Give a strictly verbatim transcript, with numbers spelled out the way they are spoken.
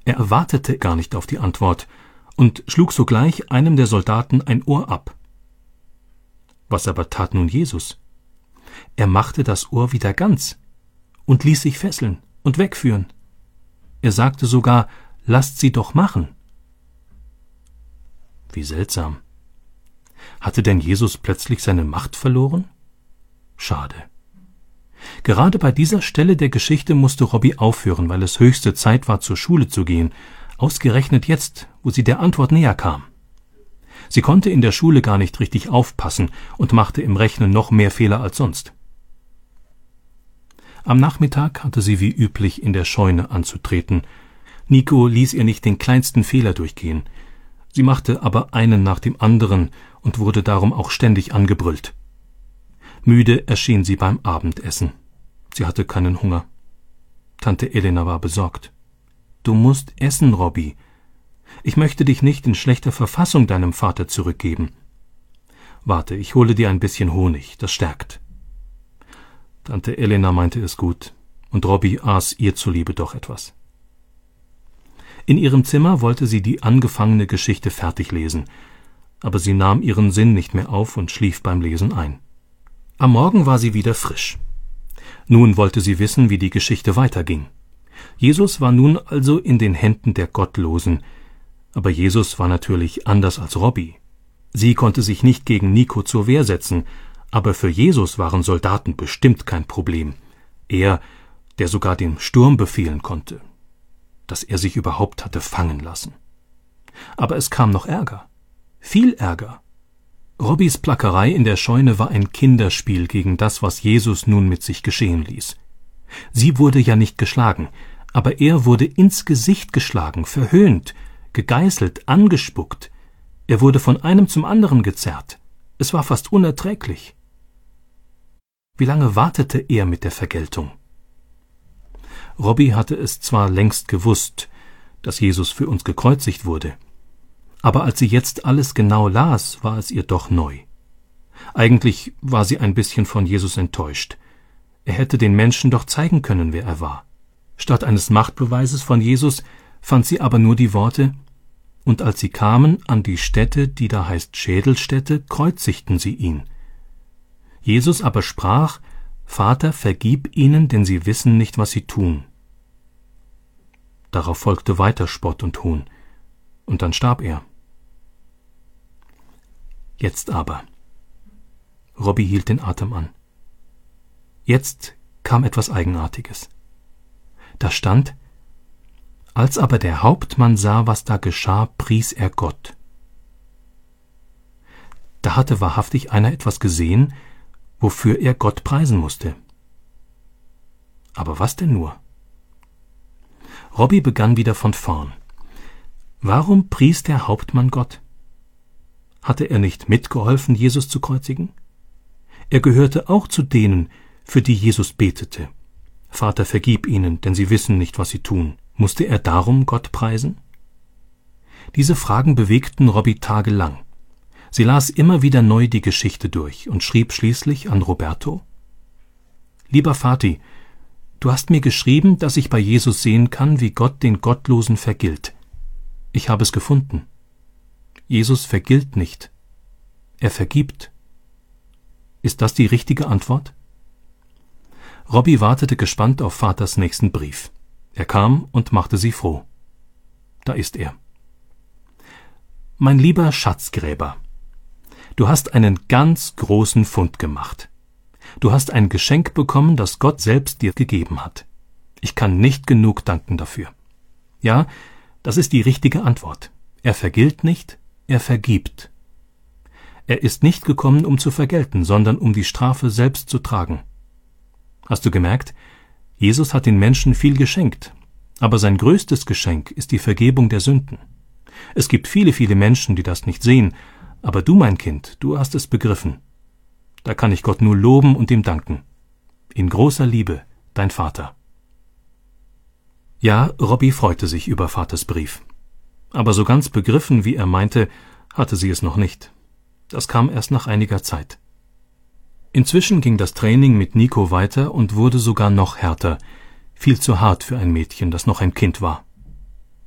Er erwartete gar nicht auf die Antwort und schlug sogleich einem der Soldaten ein Ohr ab. Was aber tat nun Jesus? Er machte das Ohr wieder ganz und ließ sich fesseln und wegführen. Er sagte sogar, lasst sie doch machen. Wie seltsam. Hatte denn Jesus plötzlich seine Macht verloren? Schade. Gerade bei dieser Stelle der Geschichte musste Robby aufhören, weil es höchste Zeit war, zur Schule zu gehen, ausgerechnet jetzt, wo sie der Antwort näher kam. Sie konnte in der Schule gar nicht richtig aufpassen und machte im Rechnen noch mehr Fehler als sonst. Am Nachmittag hatte sie wie üblich in der Scheune anzutreten. Nico ließ ihr nicht den kleinsten Fehler durchgehen. Sie machte aber einen nach dem anderen und wurde darum auch ständig angebrüllt. Müde erschien sie beim Abendessen. Sie hatte keinen Hunger. Tante Elena war besorgt. »Du musst essen, Robby. Ich möchte dich nicht in schlechter Verfassung deinem Vater zurückgeben. Warte, ich hole dir ein bisschen Honig, das stärkt.« Tante Elena meinte es gut, und Robby aß ihr zuliebe doch etwas. In ihrem Zimmer wollte sie die angefangene Geschichte fertig lesen, aber sie nahm ihren Sinn nicht mehr auf und schlief beim Lesen ein. Am Morgen war sie wieder frisch. Nun wollte sie wissen, wie die Geschichte weiterging. Jesus war nun also in den Händen der Gottlosen, aber Jesus war natürlich anders als Robby. Sie konnte sich nicht gegen Nico zur Wehr setzen, aber für Jesus waren Soldaten bestimmt kein Problem. Er, der sogar dem Sturm befehlen konnte, dass er sich überhaupt hatte fangen lassen. Aber es kam noch Ärger. Viel Ärger. Robbys Plackerei in der Scheune war ein Kinderspiel gegen das, was Jesus nun mit sich geschehen ließ. Sie wurde ja nicht geschlagen, aber er wurde ins Gesicht geschlagen, verhöhnt, gegeißelt, angespuckt. Er wurde von einem zum anderen gezerrt. Es war fast unerträglich. Wie lange wartete er mit der Vergeltung? Robby hatte es zwar längst gewusst, dass Jesus für uns gekreuzigt wurde, aber als sie jetzt alles genau las, war es ihr doch neu. Eigentlich war sie ein bisschen von Jesus enttäuscht. Er hätte den Menschen doch zeigen können, wer er war. Statt eines Machtbeweises von Jesus fand sie aber nur die Worte: »Und als sie kamen an die Stätte, die da heißt Schädelstätte, kreuzigten sie ihn. Jesus aber sprach: Vater, vergib ihnen, denn sie wissen nicht, was sie tun.« Darauf folgte weiter Spott und Hohn, und dann starb er. Jetzt aber. Robby hielt den Atem an. Jetzt kam etwas Eigenartiges. Da stand: Als aber der Hauptmann sah, was da geschah, pries er Gott. Da hatte wahrhaftig einer etwas gesehen, wofür er Gott preisen musste. Aber was denn nur? Robby begann wieder von vorn. Warum pries der Hauptmann Gott? Hatte er nicht mitgeholfen, Jesus zu kreuzigen? Er gehörte auch zu denen, für die Jesus betete. Vater, vergib ihnen, denn sie wissen nicht, was sie tun. Musste er darum Gott preisen? Diese Fragen bewegten Robby tagelang. Sie las immer wieder neu die Geschichte durch und schrieb schließlich an Roberto: »Lieber Vati, du hast mir geschrieben, dass ich bei Jesus sehen kann, wie Gott den Gottlosen vergilt. Ich habe es gefunden. Jesus vergilt nicht. Er vergibt. Ist das die richtige Antwort?« Robby wartete gespannt auf Vaters nächsten Brief. Er kam und machte sie froh. Da ist er. »Mein lieber Schatzgräber, du hast einen ganz großen Fund gemacht. Du hast ein Geschenk bekommen, das Gott selbst dir gegeben hat. Ich kann nicht genug danken dafür. Ja, das ist die richtige Antwort. Er vergilt nicht, er vergibt. Er ist nicht gekommen, um zu vergelten, sondern um die Strafe selbst zu tragen. Hast du gemerkt? Jesus hat den Menschen viel geschenkt, aber sein größtes Geschenk ist die Vergebung der Sünden. Es gibt viele, viele Menschen, die das nicht sehen, aber du, mein Kind, du hast es begriffen. Da kann ich Gott nur loben und ihm danken. In großer Liebe, dein Vater.« Ja, Robby freute sich über Vaters Brief. Aber so ganz begriffen, wie er meinte, hatte sie es noch nicht. Das kam erst nach einiger Zeit. Inzwischen ging das Training mit Nico weiter und wurde sogar noch härter, viel zu hart für ein Mädchen, das noch ein Kind war.